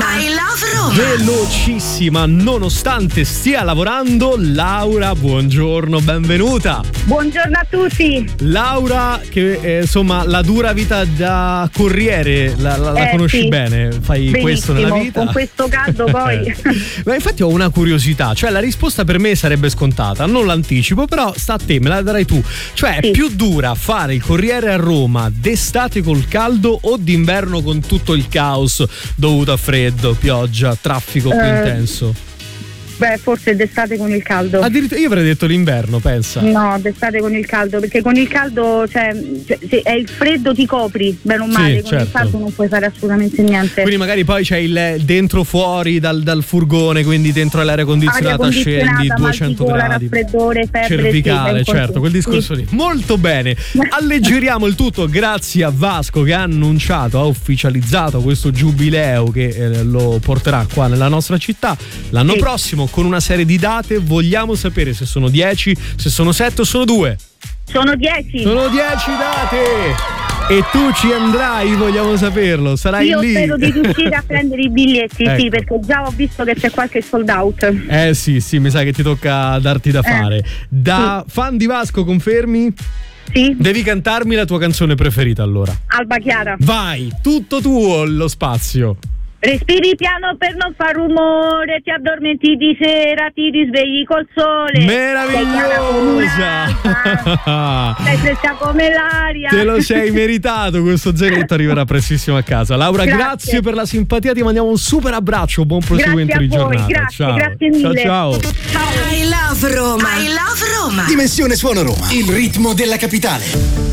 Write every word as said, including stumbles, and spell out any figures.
Roma. I love Roma. Velocissima, nonostante stia lavorando, Laura, buongiorno, benvenuta. Buongiorno a tutti. Laura, che eh, insomma la dura vita da corriere la, la, la eh, conosci sì. bene, fai Benissimo, questo nella vita. Con questo caldo poi. Ma infatti ho una curiosità, cioè la risposta per me sarebbe scontata, non l'anticipo, però sta a te, me la darai tu. Cioè Sì. è più dura fare il corriere a Roma d'estate col caldo o d'inverno con tutto il caos dovuto a freddo, pioggia, traffico più Eh, intenso? Beh, forse d'estate con il caldo. Addirittura io avrei detto l'inverno, pensa. No, d'estate con il caldo, perché con il caldo, cioè, cioè se è il freddo ti copri, bene o Sì, male, con certo. il caldo non puoi fare assolutamente niente. Quindi magari poi c'è il dentro fuori dal, dal furgone, quindi dentro l'aria condizionata, Aria scendi condizionata, duecento mal di gola, gradi. raffreddore, febbre, Cervicale, sì, è un po' certo, quel discorso sì. lì. Molto bene. Alleggeriamo il tutto grazie a Vasco che ha annunciato, ha ufficializzato questo giubileo che eh, lo porterà qua nella nostra città l'anno Sì. prossimo con una serie di date. Vogliamo sapere se sono dieci, se sono sette o sono due. Sono dieci. Sono dieci date! E tu ci andrai, vogliamo saperlo, sarai Io lì. spero di riuscire a prendere i biglietti, Ecco. sì, perché già ho visto che c'è qualche sold out. Eh sì, sì, mi sa che ti tocca darti da fare. Da fan di Vasco, confermi? Sì, Devi cantarmi la tua canzone preferita allora. Alba Chiara. Vai, tutto tuo lo spazio. Respiri piano per non far rumore, ti addormenti di sera, ti risvegli col sole. Meravigliosa! Sei fresca come l'aria. Te lo sei meritato, questo zenetto arriverà prestissimo a casa. Laura, grazie, Grazie. per la simpatia, ti mandiamo un super abbraccio, buon proseguimento Grazie di a voi, giornata. grazie, ciao. grazie mille. Ciao, ciao. I love Roma. I love Roma. Dimensione Suono Roma, il ritmo della capitale.